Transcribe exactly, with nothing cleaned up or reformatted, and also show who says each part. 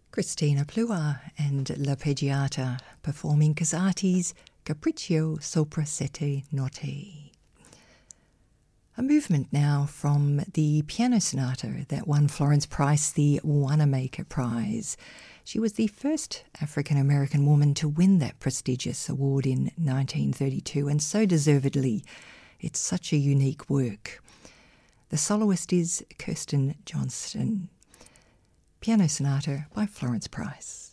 Speaker 1: Cristina Plua and L'Arpeggiata performing Casati's Capriccio sopra sette note. A movement now from the piano sonata that won Florence Price the Wanamaker Prize. She was the first African-American woman to win that prestigious award in nineteen thirty-two, and so deservedly. It's such a unique work. The soloist is Kirsten Johnston. Piano Sonata by Florence Price.